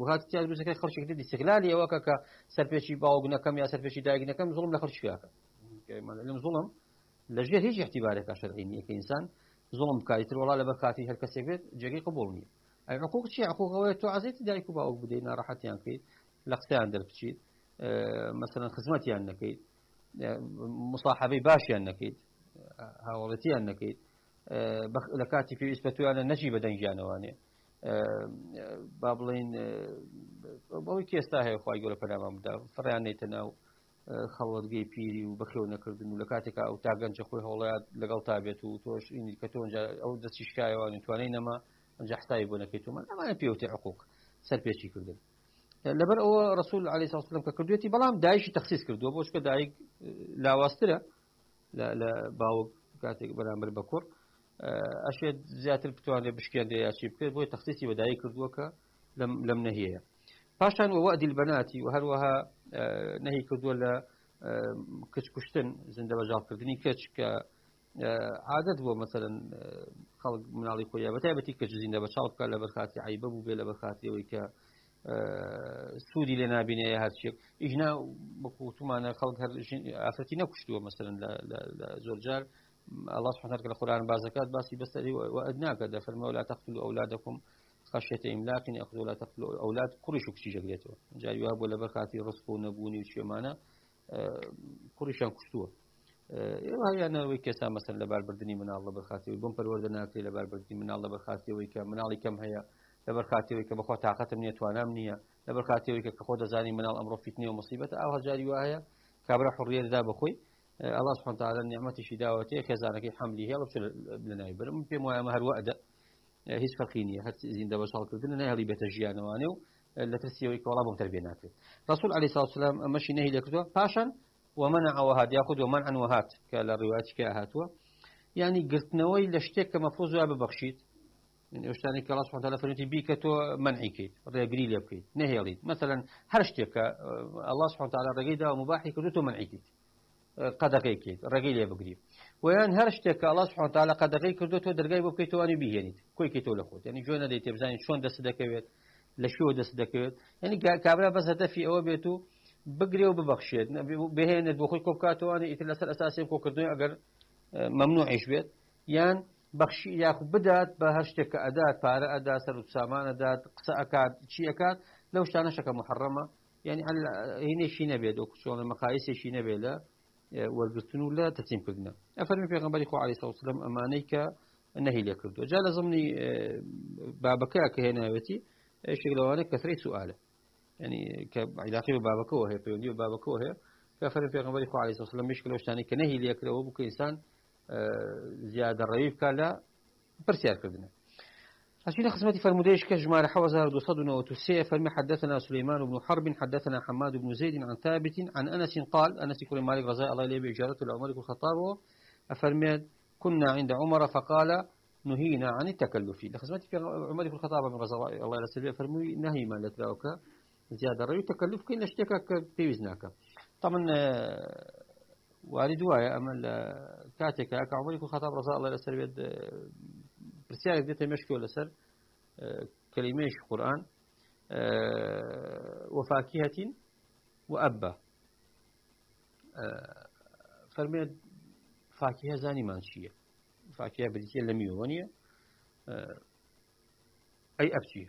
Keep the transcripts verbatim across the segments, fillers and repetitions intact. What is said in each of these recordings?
بوهات تيار دوزەکەی خەڵکی کردی استغلالی ئەوەکە کە سەرپێکی باوگنەکەم یا سەرپێکی دایگنەکەم زوڵم لە خەڵکی کاکە لەم زوڵم لەژێر هیچ احتیبارێکە شەرعی نییە کە ئینسان زوڵم بکاتر وڵا لەبەر کاتی هەر کەسێک بێت جێگەی قبوڵ نییە ئەی حقوق چی حقوقەوەی تۆ عەزێتی دایک و باوک بدەیت ناڕەحەتیان بکەیت لە قسەیان دەربچیت مەسەڵەن خزمەتیان نەکەیت مصاحبەی باشیان نەکەیت هاوڵەتیان نەکەیت لە کاتی پێویست بە تۆیانە نەچی بە دەنگیانەوانێ با بڵێن بەوەی کە ئێستا هەیە خوای گەورە پەنامان بدا فڕیان نێتە ناو خەڵوەتگەی پیری و بەخێو نەکردن و لە کاتێکا ئەو تا گەنجە خۆی هەوڵەیات لەگەڵ تا بێت و تۆش ئینی کە تۆ ئەو دەستی شکایەوە توانەی نەما ئەنجا حسابی بۆ نەکەیتومان ئەمانە پێوتێ حقوق سەرپێچی کردن لەبەر ئەوە ڕسول عەلەیهی سڵاو وسەلام کە کردوێتی بەڵام دایشی تەخسیس کردووە بۆ چکە دایک لاواسترە لە باوک کاتێک بەرامبەر بە کوڕ ئەشێت زیاتر بتوانێت بشکێنێ یا چی بکرێت بۆی تەخسیسی بە دایک کردووە کە لەم نەهیەیە پاشان وەوەئدی البەناتی و هەروەها نەهی کردووە لە کچ کوشتن زیندە بەجاڵکردنی کچ کە عادەت بووە مەسەڵەن خەڵک مناڵی خۆیان بەتایبەتی کچ زیندە بەچاڵ بکات لەبەر خاتی عەیبە بوو بێ لەبەر خاتی ئەوەی کە سوودی لێ نابینێ هەرچێک ئیژنا بەقوتمانە خەڵک هەر ئافرەتی نەکوشتووە مەسەڵەن لە زۆر جار الله سبحانه وتعالى القرآن بازكات باسي بس وأدناك ده فرما ولا تقتلوا أولادكم خشية إملاق يأخذوا ولا تقتلوا أولاد قريشوا كشي جقلته جاء يواب ولا بخاتي رزق ونبوني وشيمانة قريشان كشتوه وهي أنا ويكسا مثلا لبار بردني من الله بخاتي ويبون برورد ناكلي لبار بردني من الله بخاتي ويكا من الله كم هي لبار خاتي ويكا بخوة طاقة منية وانا منية لبار خاتي ويكا كخوة زاني من الأمر فتنة ومصيبة أو هجاري وهي كابرا حرية ذا بخوي الله سبحانه وتعالى نعمتي شداوتي خزانك حمله يلا بشل بلنا يبر في مهم هر وقت هيس فقينية هت زين دبا شال كردنا نهلي بتجيان وانو لا تسيوي كولا بمتر بينات رسول عليه الصلاة والسلام مشي نهي لكتوا باشا ومنع وهات ياخذ ومنع وهات كالروايات كهاتوا يعني قلتنوي لشتك مفروض أبو بخشيت يعني وشتاني الله سبحانه وتعالى فرنتي بيك تو منعي كيت رجلي لبكيت نهي ليد مثلا هرشتك الله سبحانه وتعالى رجيدا ومباحي كدوتو منعي كيت قدقي كيت رجلي بقريب ويان هرشتك الله سبحانه وتعالى قدقي كدوتو درجي بكيتو أنا بيهنيت كوي كيتو لخوت يعني جونا دي تبزاني شون دست دكويت لشو دست دكويت يعني كابلا بس هدفي أو بيتو بقري وببخشيت بهند بخوي كوكاتو أنا إتلاسل أساسي كوكردوني أجر ممنوع إيش بيت يان بخشي ياخذ بدات بهشتك أداة بارا أداة سرد سامان أداة قصة أكاد شيء أكاد لو شانا شكا محرمة يعني على هنا شيء نبيد وكسون المقاييس شيء نبيلا والقرتنو لا تتم كنا أفرمي في غنبري خو عليه الصلاة والسلام أمانيك النهي لكردو جال ضمني بابكاك هنا وتي شغلوانك كثرة سؤاله يعني كعلاقة بابك وهي بيوني بابك وهي كفرمي في غنبري خو عليه الصلاة والسلام مشكلة وشتاني كنهي لكردو وبك إنسان زيادة الرئيف كلا برسيار كردنا أشينا خصمتي فرموديش كجمال حوزة دوصدنا وتسيء فرمي حدثنا سليمان بن حرب حدثنا حماد بن زيد عن ثابت عن أنس قال أنس يقول مالك رضي الله إليه بإجارته لعمر بن الخطاب أفرمي كنا عند عمر فقال نهينا عن التكلف لخصمتي في عمر بن الخطاب من رضي الله إليه فرمي نهي ما لتلاوك زيادة الرئيف تكلف كي نشتكك بيوزناك طبعا والد وايا أما كاتك كعمر بن الخطاب رضي الله إليه برسالة ديت مشكلة لسر كلميش القرآن وفاكهة وأبا فرميت فاكهة زاني مانشية فاكهة بديتية لميونية أي أبتي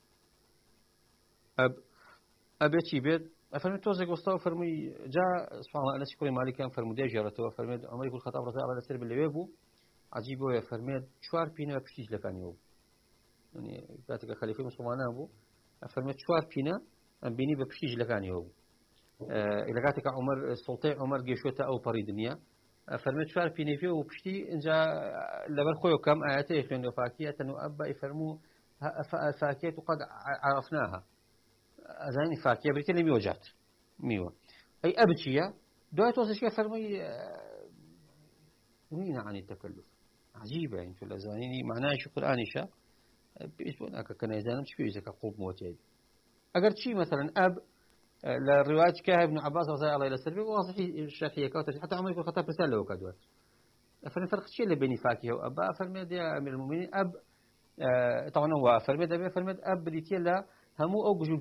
أب أبتي بيت فرميت توزق وسطه فرمي جاء سبحان الله أنا سكوري مالك كان فرمودي جرته فرميت عمر بن الخطاب رضي الله عنه باللي بيبو عجيب ويا فرميت شوار بينا بشتيج لكان يوم يعني كاتك خليفة مسلمان أبو فرميت شوار بينا أم بيني بشتيج لكان يوم أه إذا كاتك عمر السلطان عمر جيشوته أو بري دنيا فرميت شوار بيني فيه وبشتي إن جاء لبر خوي كم آياته يخلون فاكهة وأبا يفرمو فاكهة قد عرفناها أزاني فاكهة بريتين لم يوجد ميوه أي أبتشية دوات وصل فرمي نهينا عن التكلف عجيبة يعني في الأزاني معناه شو قرآن شاء بيسبونك كنا يزانم شو يزك قوب موتين أقدر شيء مثلا أب للرواية كاه ابن عباس رضي الله عنه السلبي واضح الشافعية كوتر حتى عمر يقول خطاب رسالة وكدوات فلن فرق شيء اللي بين فاكهة وأبا فرمد يا أمير المؤمنين أب طبعا هو فرمد أبي فرمد أب ديتيلا همو أوجو